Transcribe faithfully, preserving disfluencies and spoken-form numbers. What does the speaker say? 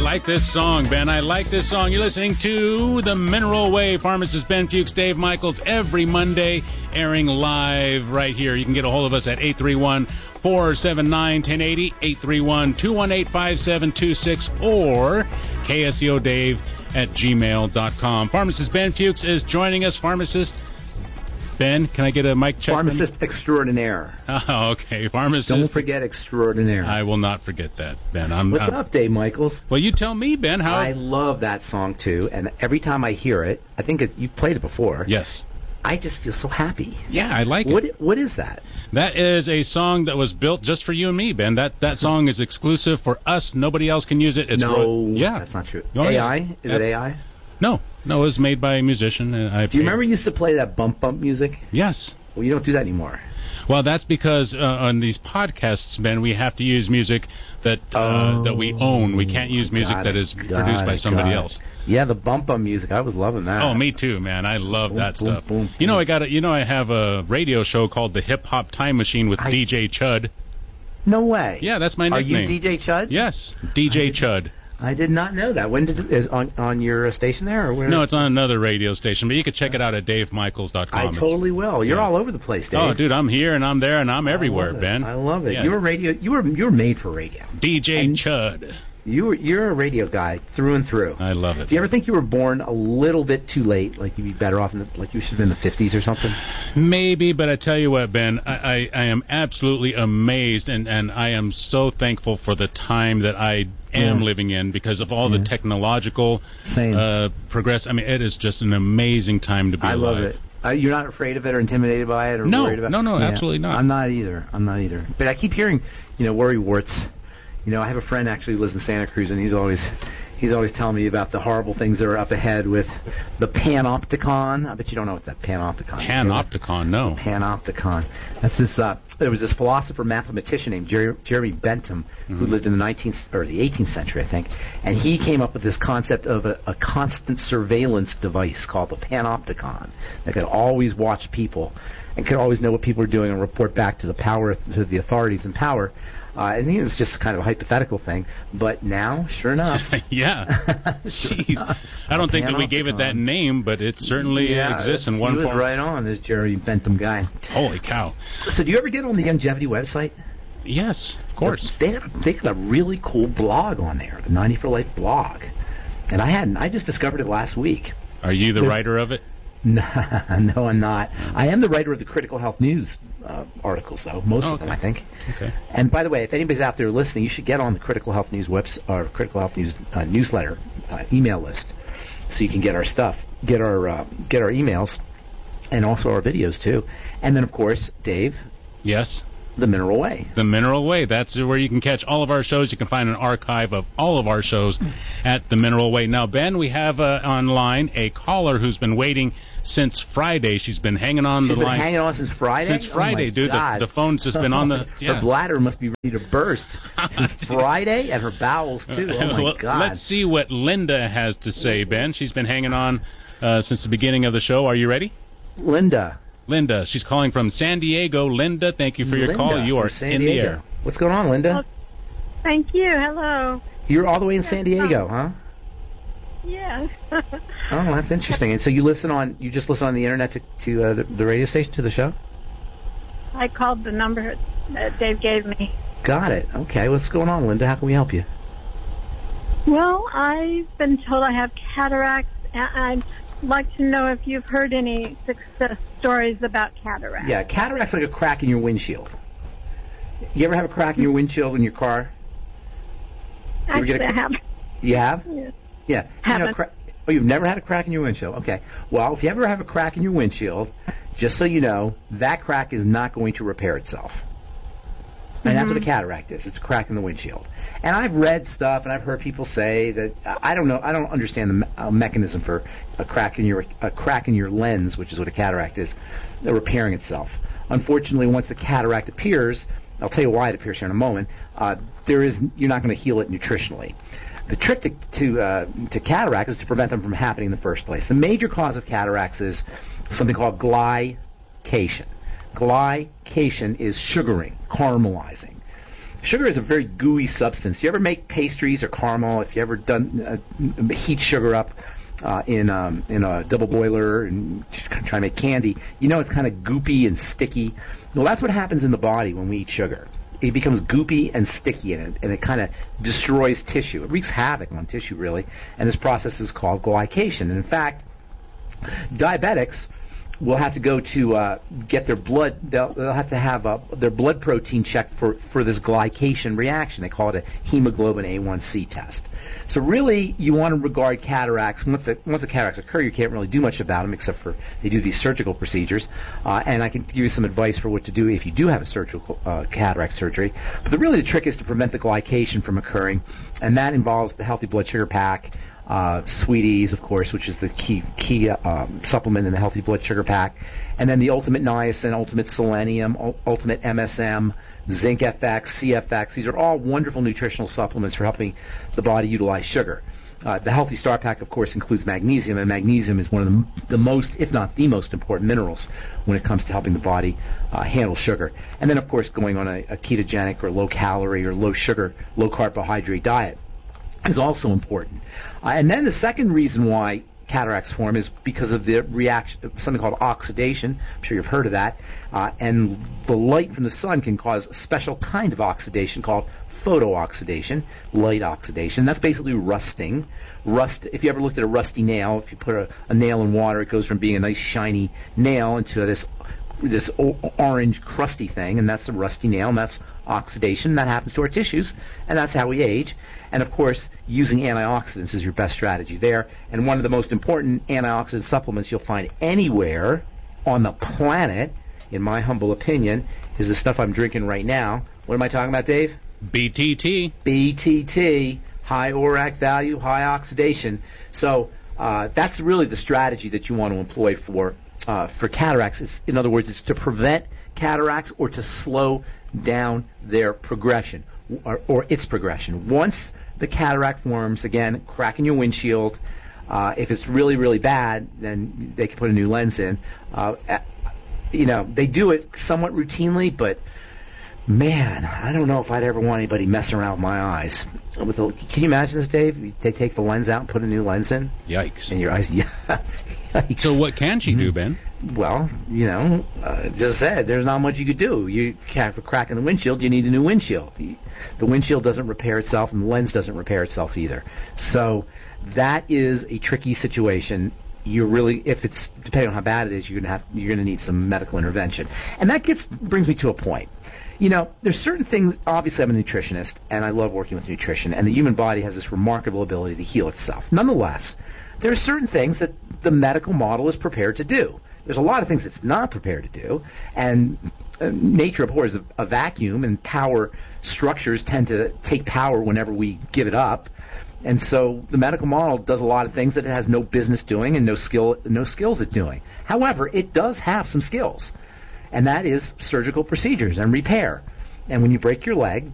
like this song, Ben. I like this song. You're listening to The Mineral Way. Pharmacist Ben Fuchs, Dave Michaels, every Monday, airing live right here. You can get a hold of us at eight three one, four seven nine, one oh eight oh, eight three one, two one eight, five seven two six, or K S E O Dave at gmail dot com. Pharmacist Ben Fuchs is joining us. Pharmacist Ben, can I get a mic check? Pharmacist extraordinaire. Oh, okay. Pharmacist. Don't forget extraordinaire. I will not forget that, Ben. I'm, What's I'm, up, Dave Michaels? Well, you tell me, Ben. How? I love that song, too, and every time I hear it, I think it, you've played it before. Yes. I just feel so happy. Yeah, I like what, it. What is that? That is a song that was built just for you and me, Ben. That that song is exclusive for us. Nobody else can use it. It's no, ro- yeah. that's not true. Oh, A yeah. I? Is it A I? No. No, it was made by a musician. And I Do you remember you used to play that bump bump music? Yes. Well, you don't do that anymore. Well, that's because uh, on these podcasts, Ben, we have to use music that uh, oh, that we own. We can't use music that it, is produced it, by somebody it. else. Yeah, the bump bump music. I was loving that. Oh, me too, man. I love boom, that boom, stuff. Boom, boom. You know, I got a, You know, I have a radio show called the Hip Hop Time Machine with I, D J Chud. No way. Yeah, that's my nickname. Are you D J Chud? Yes, D J Chud. I did not know that. When did it, is on on your station there or where? No, it's on another radio station, but you can check it out at dave michaels dot com. I totally will. You're yeah. all over the place, Dave. Oh, dude, I'm here and I'm there and I'm I everywhere, Ben. I love it. Yeah. You're a radio. You were you were made for radio. D J and Chud. You were you're a radio guy through and through. I love it. Do you ever think you were born a little bit too late? Like you'd be better off in the, like you should have been in the fifties or something? Maybe, but I tell you what, Ben, I, I, I am absolutely amazed and, and I am so thankful for the time that I am yeah. living in because of all yeah. the technological Same. Uh, progress. I mean, it is just an amazing time to be I alive. love it. Uh, you're not afraid of it or intimidated by it or no, worried about it? No, no, yeah. absolutely not. I'm not either. I'm not either. But I keep hearing, you know, worry warts. You know, I have a friend actually who lives in Santa Cruz, and he's always he's always telling me about the horrible things that are up ahead with the Panopticon. I bet you don't know what that Panopticon is. Panopticon, no. Panopticon. That's this. Uh, there was this philosopher mathematician named Jerry, Jeremy Bentham mm-hmm. who lived in the nineteenth or the eighteenth century, I think, and he came up with this concept of a, a constant surveillance device called the Panopticon that could always watch people and could always know what people are doing and report back to the power to the authorities in power. Uh, and it was just kind of a hypothetical thing, but now, sure enough, yeah, jeez, I don't think that we gave it that name, but it certainly yeah, exists in one form. He was form. right on, this Jerry Bentham guy. Holy cow! So, do you ever get on the Longevity website? Yes, of course. They got, a, they got a really cool blog on there, the ninety for Life blog, and I hadn't. I just discovered it last week. Are you the There's, writer of it? No, no, I'm not. I am the writer of the Critical Health News uh, articles, though. Most oh, of them, okay. I think. Okay. And by the way, if anybody's out there listening, you should get on the Critical Health News webs or Critical Health News uh, newsletter uh, email list, so you can get our stuff, get our uh, get our emails, and also our videos too. And then, of course, Dave. Yes. The Mineral Way. The Mineral Way. That's where you can catch all of our shows. You can find an archive of all of our shows at The Mineral Way. Now, Ben, we have uh, online a caller who's been waiting since Friday. She's been hanging on She's the been line. hanging on since Friday? Since Friday, oh dude. The, the phone's just been on the... Yeah. Her bladder must be ready to burst. Friday, and her bowels, too. Oh, my well, God. Let's see what Linda has to say, Ben. She's been hanging on uh, since the beginning of the show. Are you ready? Linda. Linda. She's calling from San Diego. Linda, thank you for your Linda call. You are San in Diego. the air. What's going on, Linda? Oh, thank you. Hello. You're all the way in San Diego, huh? Yes. Oh, that's interesting. And so you listen on, you just listen on the internet to, to uh, the, the radio station, to the show? I called the number that Dave gave me. Got it. Okay. What's going on, Linda? How can we help you? Well, I've been told I have cataracts, and I'd like to know if you've heard any success stories about cataracts. Yeah, cataract's like a crack in your windshield. You ever have a crack in your windshield in your car? You Actually, a, I have. You have? Yes. Yeah. You know, cra- oh, you've never had a crack in your windshield? Okay. Well, if you ever have a crack in your windshield, just so you know, that crack is not going to repair itself. And mm-hmm. that's what a cataract is. It's a crack in the windshield. And I've read stuff, and I've heard people say that I don't know. I don't understand the me- uh, mechanism for a crack in your a crack in your lens, which is what a cataract is, uh, repairing itself. Unfortunately, once the cataract appears, I'll tell you why it appears here in a moment. Uh, there is you're not going to heal it nutritionally. The trick to to, uh, to cataracts is to prevent them from happening in the first place. The major cause of cataracts is something called glycation. Glycation is sugaring, caramelizing. Sugar is a very gooey substance. You ever make pastries or caramel? If you ever done uh, heat sugar up uh, in um, in a double boiler and try to make candy, you know it's kind of goopy and sticky. Well, that's what happens in the body when we eat sugar. It becomes goopy and sticky in it, and it kind of destroys tissue. It wreaks havoc on tissue, really, and this process is called glycation. And in fact, diabetics will have to go to uh, get their blood. They'll, they'll have to have uh, their blood protein checked for, for this glycation reaction. They call it a hemoglobin A one C test. So really, you want to regard cataracts. Once the once the cataracts occur, you can't really do much about them except for they do these surgical procedures. Uh, and I can give you some advice for what to do if you do have a surgical uh, cataract surgery. But the, really, the trick is to prevent the glycation from occurring, and that involves the healthy blood sugar pack. Uh, Sweeties, of course, which is the key key um, supplement in the healthy blood sugar pack, and then the Ultimate Niacin, Ultimate Selenium, U- Ultimate M S M, Zinc F X, C F X. These are all wonderful nutritional supplements for helping the body utilize sugar. Uh, the Healthy Star Pack, of course, includes magnesium, and magnesium is one of the, the most, if not the most important minerals when it comes to helping the body uh, handle sugar. And then, of course, going on a, a ketogenic or low-calorie or low-sugar, low-carbohydrate diet is also important. Uh, and then the second reason why cataracts form is because of the reaction, something called oxidation. I'm sure you've heard of that. Uh, and the light from the sun can cause a special kind of oxidation called photooxidation, light oxidation. That's basically rusting. Rust. If you ever looked at a rusty nail, if you put a, a nail in water, it goes from being a nice shiny nail into this this o- orange crusty thing, and that's the rusty nail, and that's oxidation. That happens to our tissues, and that's how we age. And of course, using antioxidants is your best strategy there. And one of the most important antioxidant supplements you'll find anywhere on the planet, in my humble opinion, is the stuff I'm drinking right now. What am I talking about, Dave? B T T. B T T, high ORAC value, high oxidation. So uh, that's really the strategy that you want to employ for uh, for cataracts. It's, in other words, it's to prevent cataracts or to slow down their progression or, or its progression. Once the cataract forms, again, crack in your windshield. Uh, if it's really, really bad, then they can put a new lens in. Uh, you know, they do it somewhat routinely, but man, I don't know if I'd ever want anybody messing around with my eyes. With the, can you imagine this, Dave? They take the lens out and put a new lens in. Yikes! And your eyes, yeah. Yikes. So what can she do, Ben? Well, you know, uh, just said there's not much you could do. You have a crack in the windshield, you need a new windshield. The windshield doesn't repair itself, and the lens doesn't repair itself either. So that is a tricky situation. You're really, if it's depending on how bad it is, you're gonna have you're gonna need some medical intervention. And that gets brings me to a point. You know, there's certain things, obviously I'm a nutritionist, and I love working with nutrition, and the human body has this remarkable ability to heal itself. Nonetheless, there are certain things that the medical model is prepared to do. There's a lot of things it's not prepared to do, and uh, nature abhors a, a vacuum, and power structures tend to take power whenever we give it up. And so the medical model does a lot of things that it has no business doing and no skill, no skills at doing. However, it does have some skills, and that is surgical procedures and repair. And when you break your leg,